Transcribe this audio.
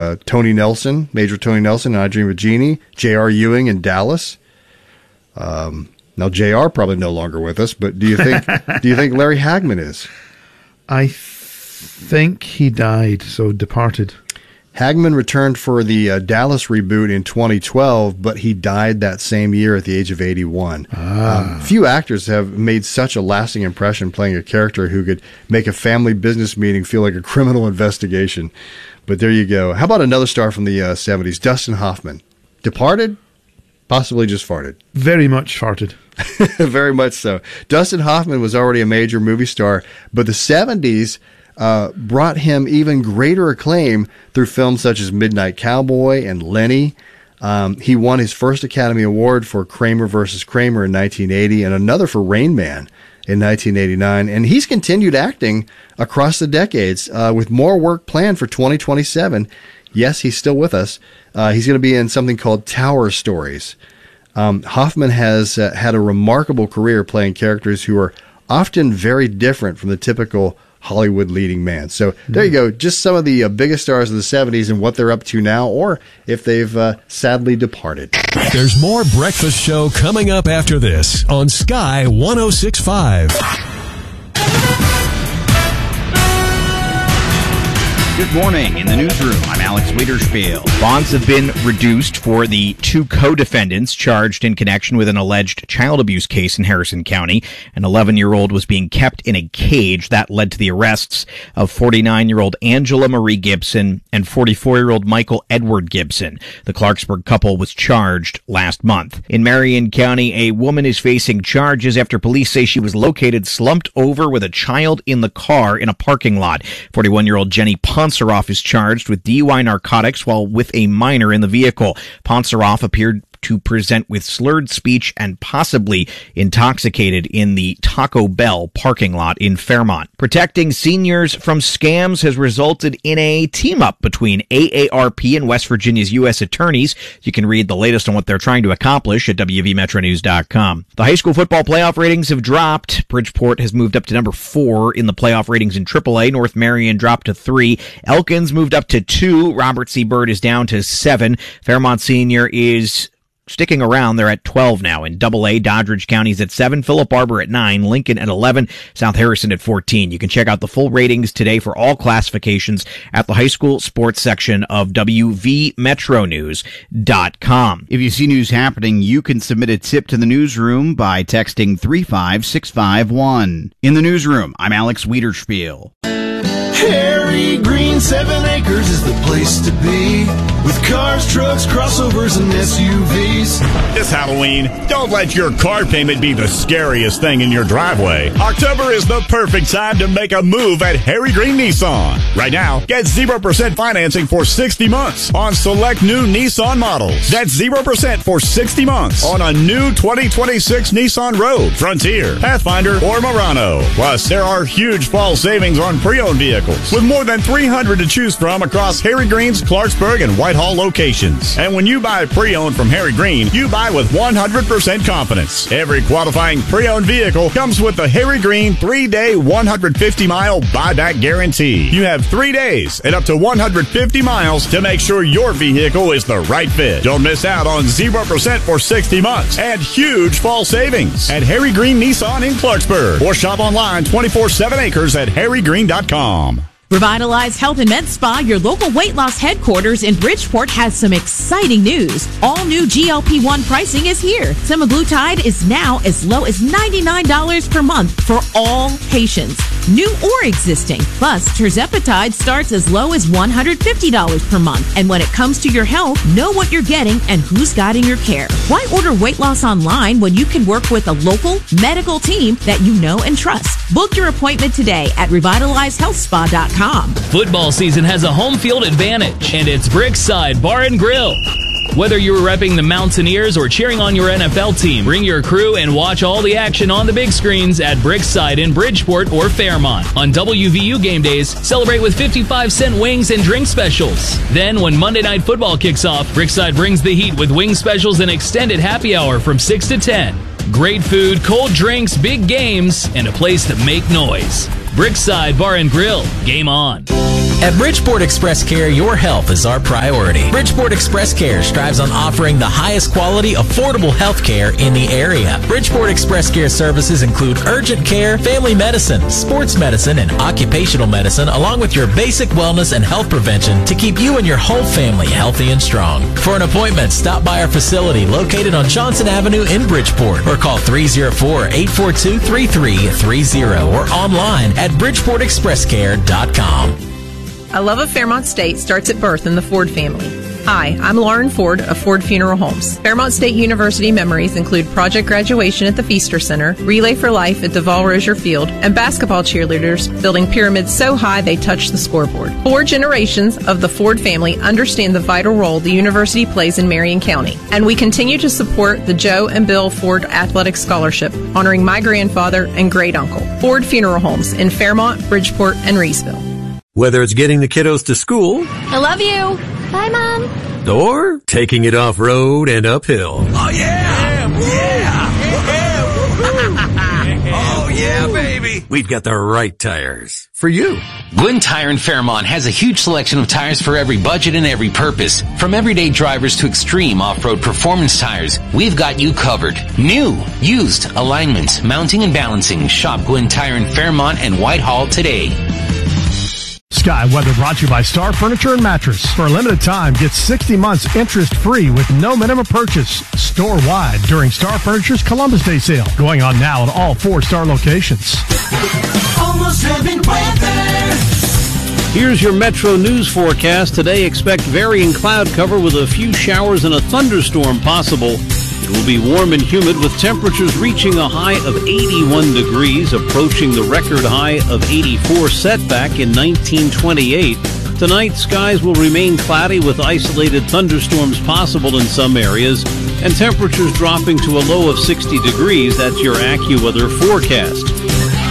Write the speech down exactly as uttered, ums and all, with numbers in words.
uh, Tony Nelson, Major Tony Nelson, and I Dream of Jeannie, J R. Ewing in Dallas. Um, now J R probably no longer with us, but do you think do you think Larry Hagman is? I th- think he died, so departed. Hagman returned for the uh, Dallas reboot in twenty twelve, but he died that same year at the age of eighty-one. Ah. Um, few actors have made such a lasting impression playing a character who could make a family business meeting feel like a criminal investigation. But there you go. How about another star from the uh, seventies, Dustin Hoffman? Departed? Possibly just farted. Very much farted. Very much so. Dustin Hoffman was already a major movie star, but the seventies uh, brought him even greater acclaim through films such as Midnight Cowboy and Lenny. Um, he won his first Academy Award for Kramer versus Kramer in nineteen eighty and another for Rain Man in nineteen eighty-nine. And he's continued acting across the decades uh, with more work planned for twenty twenty-seven. Yes, he's still with us. Uh, he's going to be in something called Tower Stories. Um, Hoffman has uh, had a remarkable career playing characters who are often very different from the typical Hollywood leading man. So there you go. Just some of the uh, biggest stars of the seventies and what they're up to now, or if they've uh, sadly departed. There's more Breakfast Show coming up after this on Sky one oh six point five. Good morning. In the newsroom, I'm Alex Wiederspiel. Bonds have been reduced for the two co-defendants charged in connection with an alleged child abuse case in Harrison County. An eleven-year-old was being kept in a cage. That led to the arrests of forty-nine-year-old Angela Marie Gibson and forty-four-year-old Michael Edward Gibson. The Clarksburg couple was charged last month. In Marion County, a woman is facing charges after police say she was located slumped over with a child in the car in a parking lot. forty-one-year-old Jenny Ponceroff is charged with D U I narcotics while with a minor in the vehicle. Ponceroff appeared to present with slurred speech and possibly intoxicated in the Taco Bell parking lot in Fairmont. Protecting seniors from scams has resulted in a team-up between A A R P and West Virginia's U S attorneys. You can read the latest on what they're trying to accomplish at W V Metro News dot com. The high school football playoff ratings have dropped. Bridgeport has moved up to number four in the playoff ratings in triple A. North Marion dropped to three. Elkins moved up to two. Robert C. Byrd is down to seven. Fairmont Senior is sticking around. They're at twelve now. In double A, Doddridge County's at seven, Philip Barber at nine, Lincoln at eleven, South Harrison at fourteen. You can check out the full ratings today for all classifications at the high school sports section of W V Metro News dot com. If you see news happening, you can submit a tip to the newsroom by texting three five six five one. In the newsroom, I'm Alex Wiederspiel. Harry Green, seven acres is the place to be. With cars, trucks, crossovers, and S U Vs. This Halloween, don't let your car payment be the scariest thing in your driveway. October is the perfect time to make a move at Harry Green Nissan. Right now, get zero percent financing for sixty months on select new Nissan models. That's zero percent for sixty months on a new twenty twenty-six Nissan Rogue, Frontier, Pathfinder, or Murano. Plus, there are huge fall savings on pre-owned vehicles with more than three hundred to choose from across Harry Green's Clarksburg and Whitehall locations. And when you buy pre-owned from Harry Green, you buy with one hundred percent confidence. Every qualifying pre-owned vehicle comes with the Harry Green three-day, one hundred fifty mile buyback guarantee. You have three days and up to one hundred fifty miles to make sure your vehicle is the right fit. Don't miss out on zero percent for sixty months and huge fall savings at Harry Green Nissan in Clarksburg, or shop online twenty-four seven acres at harry green dot com. Revitalize Health and Med Spa, your local weight loss headquarters in Bridgeport, has some exciting news. All new G L P one pricing is here. Semaglutide is now as low as ninety-nine dollars per month for all patients, new or existing. Plus, tirzepatide starts as low as one hundred fifty dollars per month. And when it comes to your health, know what you're getting and who's guiding your care. Why order weight loss online when you can work with a local medical team that you know and trust? Book your appointment today at revitalize health spa dot com. Football season has a home field advantage, and it's Brickside Bar and Grill. Whether you're repping the Mountaineers or cheering on your N F L team, bring your crew and watch all the action on the big screens at Brickside in Bridgeport or Fairmont. On W V U game days, celebrate with fifty-five cent wings and drink specials. Then, when Monday Night Football kicks off, Brickside brings the heat with wing specials and extended happy hour from six to ten. Great food, cold drinks, big games, and a place to make noise. Brickside Bar and Grill. Game on. At Bridgeport Express Care, your health is our priority. Bridgeport Express Care strives on offering the highest quality, affordable health care in the area. Bridgeport Express Care services include urgent care, family medicine, sports medicine, and occupational medicine, along with your basic wellness and health prevention to keep you and your whole family healthy and strong. For an appointment, stop by our facility located on Johnson Avenue in Bridgeport or call three oh four, eight four two, three three three oh or online at bridgeport express care dot com. A love of Fairmont State starts at birth in the Ford family. Hi, I'm Lauren Ford of Ford Funeral Homes. Fairmont State University memories include project graduation at the Feaster Center, Relay for Life at Duval Rozier Field, and basketball cheerleaders building pyramids so high they touch the scoreboard. Four generations of the Ford family understand the vital role the university plays in Marion County, and we continue to support the Joe and Bill Ford Athletic Scholarship, honoring my grandfather and great uncle. Ford Funeral Homes in Fairmont, Bridgeport, and Reesville. Whether it's getting the kiddos to school, I love you. Bye, Mom. Or taking it off-road and uphill. Oh, yeah! Yeah! Yeah! Oh, yeah, baby! We've got the right tires for you. Gwinn Tire in Fairmont has a huge selection of tires for every budget and every purpose. From everyday drivers to extreme off-road performance tires, we've got you covered. New, used, alignments, mounting and balancing. Shop Gwinn Tire in Fairmont and Whitehall today. Sky Weather brought to you by Star Furniture and Mattress. For a limited time, get sixty months interest-free with no minimum purchase. Store-wide during Star Furniture's Columbus Day sale. Going on now at all four Star locations. Almost heaven weather. Here's your Metro News forecast. Today, expect varying cloud cover with a few showers and a thunderstorm possible. It will be warm and humid with temperatures reaching a high of eighty-one degrees, approaching the record high of eighty-four set back in nineteen twenty-eight. Tonight, skies will remain cloudy with isolated thunderstorms possible in some areas, and temperatures dropping to a low of sixty degrees. That's your AccuWeather forecast.